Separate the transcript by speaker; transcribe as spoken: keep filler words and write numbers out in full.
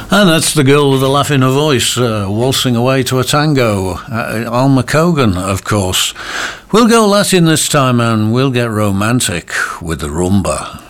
Speaker 1: And that's the girl with the laugh in her voice, uh, waltzing away to a tango. Uh, Alma Cogan, of course. We'll go Latin this time and we'll get romantic with the rumba.